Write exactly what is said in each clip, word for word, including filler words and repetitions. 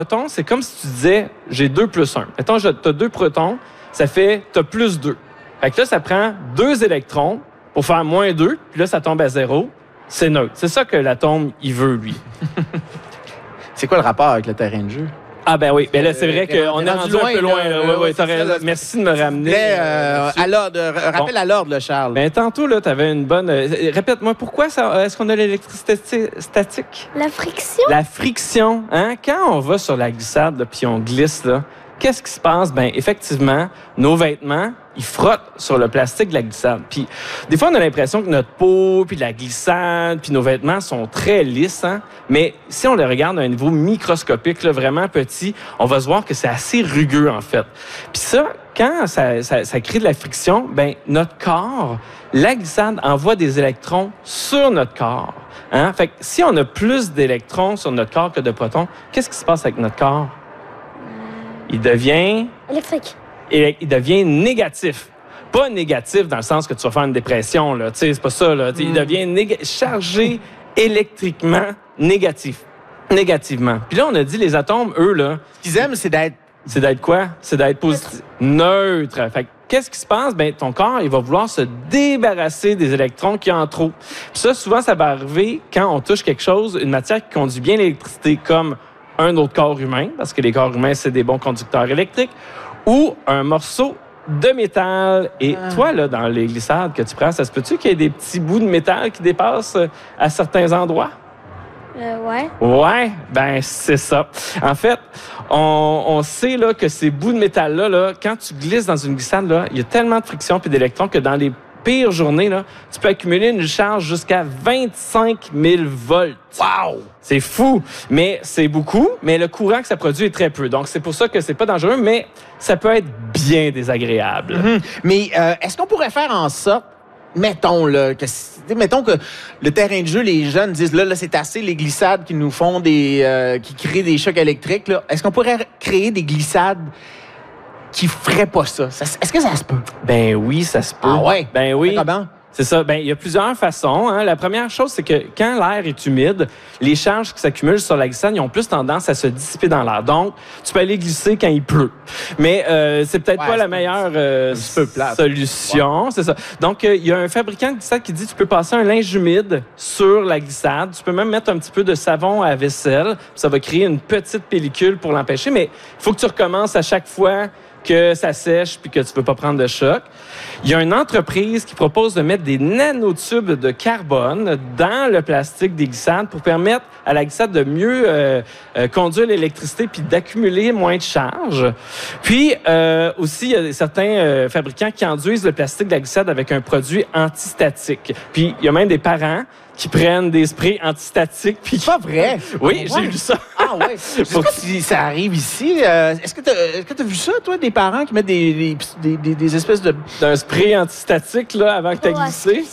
Proton, c'est comme si tu disais, j'ai deux plus un. Mettons, tu as deux protons, ça fait, tu as plus deux. Fait que là, ça prend deux électrons pour faire moins deux, puis là, ça tombe à zéro. C'est neutre. C'est ça que l'atome, il veut, lui. C'est quoi le rapport avec le terrain de jeu? Ah ben oui, ben là, c'est vrai Euh, qu'on est rendu loin, un peu loin. Là. Ouais, ouais, t'as raison. Merci de me ramener. Mais, euh, à l'ordre, rappel bon. à l'ordre, Charles. Ben, tantôt, tu avais une bonne... Euh, répète-moi, pourquoi ça, est-ce qu'on a l'électricité statique? La friction? La friction. Hein? Quand on va sur la glissade, puis on glisse, là, qu'est-ce qui se passe? Ben, effectivement, nos vêtements, ils frottent sur le plastique de la glissade. Puis, des fois, on a l'impression que notre peau, puis la glissade, puis nos vêtements sont très lisses. Hein? Mais si on les regarde à un niveau microscopique, là, vraiment petit, on va se voir que c'est assez rugueux, en fait. Puis ça, quand ça, ça, ça crée de la friction, ben notre corps, la glissade envoie des électrons sur notre corps. Hein? Fait que si on a plus d'électrons sur notre corps que de protons, qu'est-ce qui se passe avec notre corps? Il devient... Électrique. Il devient négatif. Pas négatif dans le sens que tu vas faire une dépression, là. Tu sais, c'est pas ça, là. Mm. Il devient néga- chargé électriquement négatif. Négativement. Puis là, on a dit, les atomes, eux, là... Ce qu'ils aiment, c'est d'être... C'est d'être quoi? C'est d'être positif. Neutre. Fait que, qu'est-ce qui se passe? Ben, ton corps, il va vouloir se débarrasser des électrons qui en trop. Puis ça, souvent, ça va arriver quand on touche quelque chose, une matière qui conduit bien l'électricité, comme un autre corps humain, parce que les corps humains, c'est des bons conducteurs électriques, ou un morceau de métal. Et ah. toi, là, dans les glissades que tu prends, ça se peut-tu qu'il y ait des petits bouts de métal qui dépassent à certains endroits? Euh, ouais. Ouais, ben c'est ça. En fait, on, on sait là, que ces bouts de métal-là, là, quand tu glisses dans une glissade, là, il y a tellement de friction et d'électrons que dans les pires journées, là, tu peux accumuler une charge jusqu'à vingt-cinq mille volts. Wow! C'est fou, mais c'est beaucoup, mais le courant que ça produit est très peu. Donc, c'est pour ça que c'est pas dangereux, mais ça peut être bien désagréable. Mm-hmm. Mais euh, est-ce qu'on pourrait faire en sorte, mettons, là, que, mettons que le terrain de jeu, les jeunes disent, là, là c'est assez les glissades qui nous font des... Euh, qui créent des chocs électriques, là. Est-ce qu'on pourrait créer des glissades qui ferait pas ça. ça. Est-ce que ça se peut? Ben oui, ça se peut. Ah ouais? Ben oui. Comment? C'est ça. Ben il y a plusieurs façons. Hein. La première chose, c'est que quand l'air est humide, les charges qui s'accumulent sur la glissade, ils ont plus tendance à se dissiper dans l'air. Donc, tu peux aller glisser quand il pleut. Mais euh, c'est peut-être ouais, pas la meilleure euh, solution. Ouais. C'est ça. Donc, il euh, y a un fabricant de glissade qui dit que tu peux passer un linge humide sur la glissade. Tu peux même mettre un petit peu de savon à vaisselle. Ça va créer une petite pellicule pour l'empêcher. Mais il faut que tu recommences à chaque fois que ça sèche puis que tu ne peux pas prendre de choc. Il y a une entreprise qui propose de mettre des nanotubes de carbone dans le plastique des glissades pour permettre à la glissade de mieux euh, euh, conduire l'électricité puis d'accumuler moins de charge. Puis euh, aussi, il y a certains euh, fabricants qui enduisent le plastique de la glissade avec un produit antistatique. Puis il y a même des parents qui prennent des sprays antistatiques. Puis... C'est pas vrai? Oui, oh, ouais. j'ai vu ça. Ah ouais? Je sais pas si ça arrive ici. Euh, est-ce que tu as vu ça, toi, des parents qui mettent des, des, des, des espèces de... D'un spray antistatique, là, avant que tu aies glissé?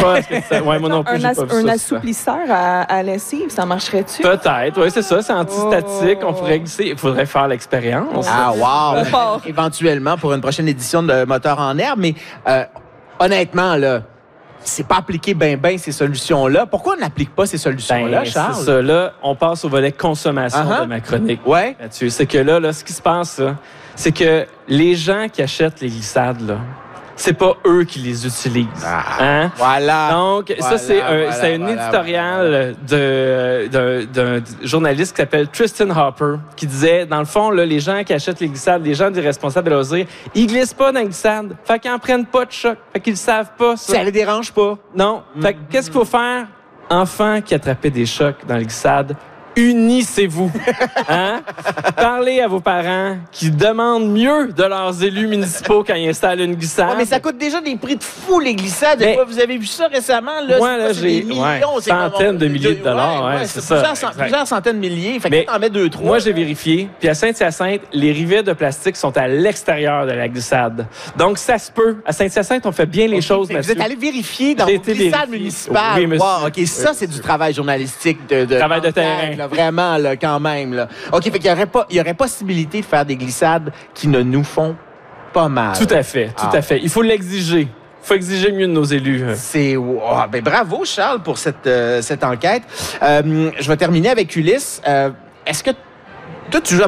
Ça. Ouais, moi non plus, un, j'ai pas vu un ça, assouplisseur à, à lessive, ça marcherait-tu? Peut-être, oui, c'est ça, c'est antistatique. Oh. On pourrait glisser. Il faudrait faire l'expérience. Ah, wow! Éventuellement, pour une prochaine édition de Moteur en herbe. Mais euh, honnêtement, là, c'est pas appliqué bien, bien ces solutions-là. Pourquoi on n'applique pas ces solutions-là, ben, Charles? C'est ça. Là, on passe au volet consommation uh-huh. de ma chronique. Ouais. Mathieu, c'est que là, là, ce qui se passe, là, c'est que les gens qui achètent les glissades, là, c'est pas eux qui les utilisent. Ah, hein? Voilà. Donc, voilà, ça, c'est un, voilà, c'est un voilà, éditorial voilà. de, de, d'un journaliste qui s'appelle Tristan Harper, qui disait, dans le fond, là, les gens qui achètent les glissades, les gens des responsables de loisirs, ils glissent pas dans les glissades. Fait qu'ils en prennent pas de choc. Fait qu'ils savent pas ça. Ça les dérange pas. Non. Mm-hmm. Fait que, qu'est-ce qu'il faut faire? Enfants qui attrapaient des chocs dans les glissades, unissez-vous. Hein? Parlez à vos parents qui demandent mieux de leurs élus municipaux quand ils installent une glissade. Ouais, mais ça coûte déjà des prix de fou, les glissades. Mais, vous avez vu ça récemment? Là, moi, là, c'est j'ai des millions, ouais, c'est centaines comme, de milliers de dollars. Ouais, ouais, c'est, c'est plusieurs, ça. plusieurs centaines de milliers. Fait mais que t'en mets deux, trois. Moi, j'ai vérifié. Puis à Saint-Hyacinthe, les rivets de plastique sont à l'extérieur de la glissade. Donc, ça se peut. À Saint-Hyacinthe, on fait bien les okay, choses, Vous Mathieu. êtes allé vérifier dans vos glissades municipales. Oui, monsieur. Wow, OK, ça, c'est du travail journalistique. De, de travail de terrain. Là, vraiment, là, quand même. Là. OK, fait qu'il y aurait pas, il y aurait possibilité de faire des glissades qui ne nous font pas mal. Tout à fait, tout ah. à fait. Il faut l'exiger. Il faut exiger mieux de nos élus. C'est oh, ben bravo, Charles, pour cette, euh, cette enquête. Euh, je vais terminer avec Ulysse. Euh, est-ce que toi, tu joues à